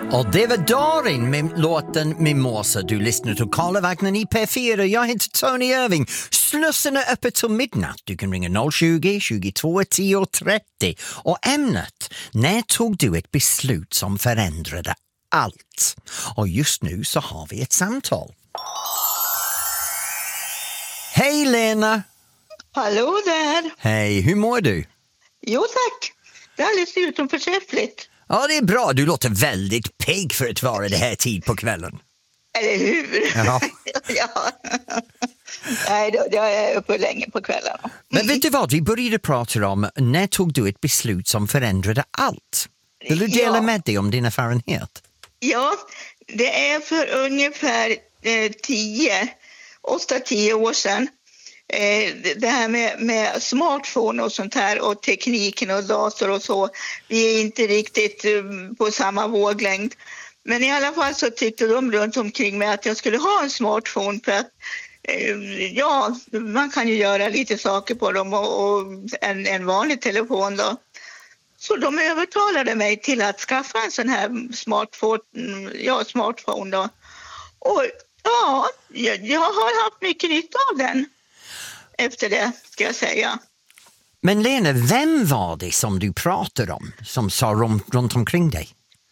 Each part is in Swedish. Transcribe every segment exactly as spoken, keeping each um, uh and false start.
Och det var Darin med låten Mimosa. Du lyssnar till Karlavagnen i P fyra. Jag heter Tony Irving. Slussen är öppet till midnatt. Du kan ringa noll tjugo, tjugotvå, tio trettio. Och ämnet, när tog du ett beslut som förändrade allt? Och just nu så har vi ett samtal. Hej Lena! Hallå där! Hej, hur mår du? Jo tack, det är alldeles utomförträffligt. Ja, det är bra. Du låter väldigt pigg för att vara det här tid på kvällen. Eller hur? Ja. Ja. Nej, då, jag är uppe länge på kvällen. Men vet du vad, vi började prata om när tog du ett beslut som förändrade allt? Vill du dela Ja. med dig om din erfarenhet? Ja, det är för ungefär eh, tio, åtta, tio år sedan. Eh, det här med, med smartphone och sånt här och tekniken och dator och så. Vi är inte riktigt eh, på samma våglängd. Men i alla fall så tyckte de runt omkring mig att jag skulle ha en smartphone för att eh, ja, man kan ju göra lite saker på dem och, och en, en vanlig telefon då. Så de övertalade mig till att skaffa en sån här smartphone, ja, smartphone då. Och ja, jag, jag har haft mycket nytta av den efter det, ska jag säga. Men Lena, vem var det som du pratade om som sa runt, runt omkring dig?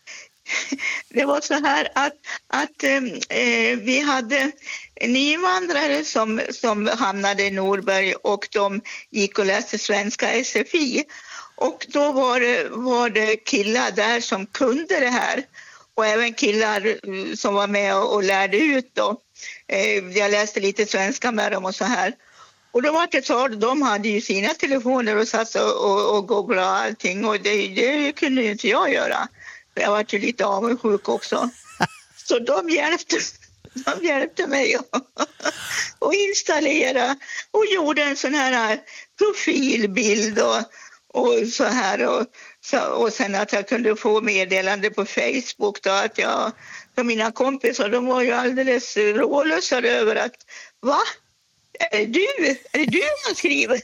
Det var så här att, att eh, vi hade en invandrare som, som hamnade i Norberg och de gick och läste svenska S F I. Och då var det, var det killar där som kunde det här. Och även killar som var med och, och lärde ut då. Eh, jag läste lite svenska med dem och så här. Och då var det så, de hade ju sina telefoner och satt och, och, och googlade allting. Och det, det kunde ju inte jag göra. Jag var ju lite avundsjuk också. Så de hjälpte, de hjälpte mig att installera och gjorde en sån här profilbild och, och så här. Och, så, och sen att jag kunde få meddelande på Facebook då att jag, för mina kompisar, de var ju alldeles rålösa över att, va? Är det du? Är det du som skriver?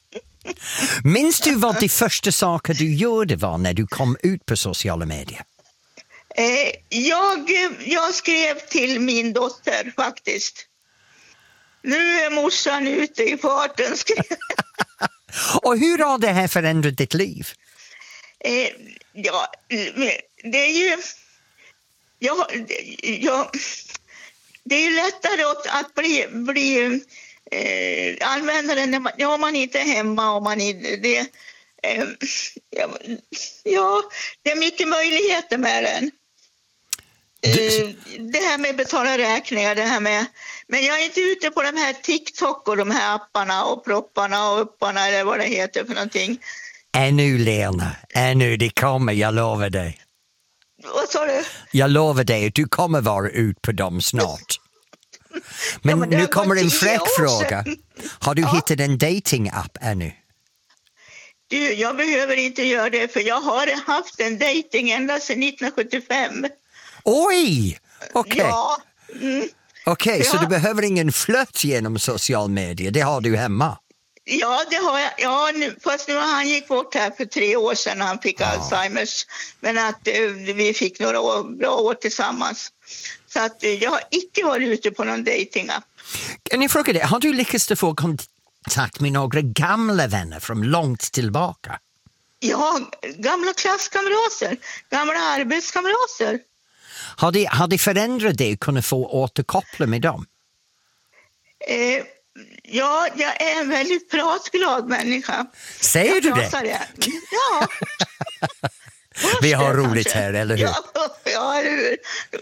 Minns du vad de första saker du gjorde var när du kom ut på sociala medier? Eh, jag, jag skrev till min dotter faktiskt. Nu är morsan ute i farten. Och hur har det här förändrat ditt liv? Eh, ja, det är ju... Ja, ja, det är ju lättare att, att bli... bli Eh, användare när man, ja, man inte är hemma och man är det, eh, ja, ja, det är mycket möjligheter med den. Eh, det här med betala räkningar, det här med, men jag är inte ute på de här TikTok och de här apparna och propparna och upparna eller vad det heter för någonting. Ännu Lena, ännu det kommer, jag lovar dig. Vad sa du? Jag lovar dig att du kommer vara ut på dem snart. Men, ja, men nu kommer en fräck fråga. Har du ja. hittat en dating-app ännu? Du, jag behöver inte göra det för jag har haft en dating ända sedan nittonhundrasjuttiofem. Oj! Okej. Okay. Ja. Mm. Okej, okay, ja. Så du behöver ingen flört genom social media. Det har du hemma. Ja, det har jag. Ja, nu, fast nu han gick bort här för tre år sedan. Han fick ja. Alzheimers. Men att eh, vi fick några år, bra år tillsammans. Så att jag har inte varit ute på någon datingapp. Kan jag fråga dig, har du lyckats få kontakt med några gamla vänner från långt tillbaka? Ja, gamla klasskamrater, gamla arbetskamrater. Har det, har det förändrat dig att kunna få återkoppla med dem? Eh, ja, jag är en väldigt pratglad människa. Säger jag du det? det? Ja. Vi har roligt här, eller hur? Ja, ja eller hur?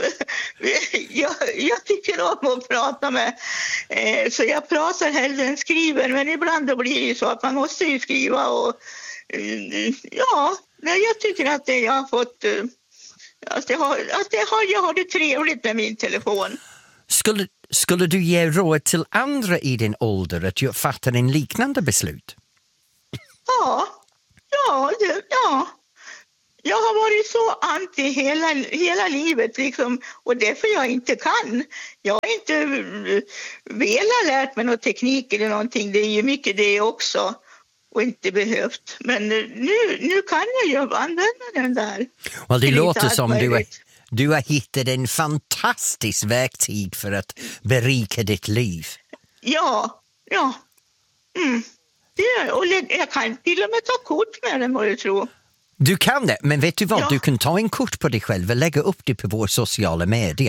Jag, jag tycker om att prata med, eh, så jag pratar hellre än skriver, men ibland då blir det ju så att man måste ju skriva och eh, ja, jag tycker att det jag har fått, eh, att, jag har, att jag, har, jag har det trevligt med min telefon. Skulle, skulle du ge råd till andra i din ålder att fatta en liknande beslut? Ja, ja, det, ja. Jag har varit så anti hela, hela livet liksom, och därför jag inte kan. Jag har inte velat lärt mig någon teknik eller någonting. Det är ju mycket det också och inte behövt. Men nu, nu kan jag ju använda den där. Well, det, låter som du är, Du har hittat en fantastisk verktyg för att berika ditt liv. Ja, ja. Mm. Det, och jag kan till och med ta kort med den, vad du tror. Du kan det, men vet du vad? Ja. Du kan ta en kort på dig själv och lägga upp det på våra sociala medier.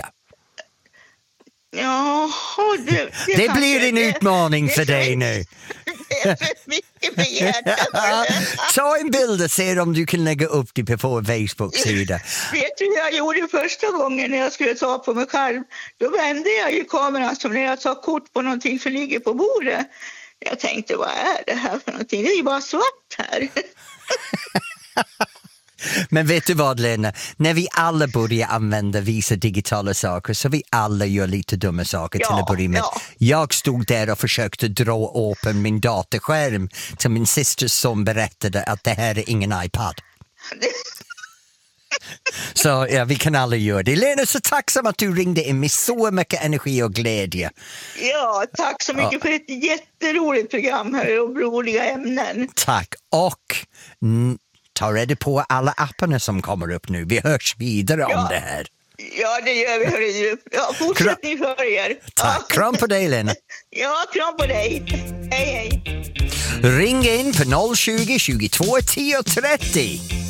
Ja, det, det, det blir en det, utmaning det, för det, dig nu. Det är för mycket begärt. Ta en bild och se om du kan lägga upp det på vår Facebook-sida. Vet du hur jag gjorde första gången när jag skulle ta på mig själv? Då vände jag ju kameran som när jag tar kort på någonting som ligger på bordet. Jag tänkte, vad är det här för någonting? Det är ju bara svart här. Men vet du vad, Lena? När vi alla börjar använda vissa digitala saker så vi alla gör lite dumma saker Ja, till att börja med. ja. Jag stod där och försökte dra öppen min datorskärm till min systers son berättade att det här är ingen iPad. Så ja, vi kan alla göra det. Lena, så tacksam att du ringde in med så mycket energi och glädje. Ja, tack så mycket ja. för ett jätteroligt program här och roliga ämnen. Tack, och n- ta reda på alla apparna som kommer upp nu. Vi hörs vidare ja. om det här. Ja, det gör vi. Hörru. Ja, fortsättning för er. Tack, ja. kram på dig, Lena. Ja, kram på dig. Hej, hej. Ring in på noll tjugo, tjugotvå, tio trettio.